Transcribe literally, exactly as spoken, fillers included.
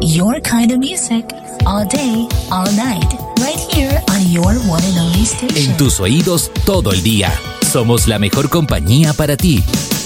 Your kind of music, all day, all night, right here on your one and only station. En tus oídos todo el día. Somos la mejor compañía para ti.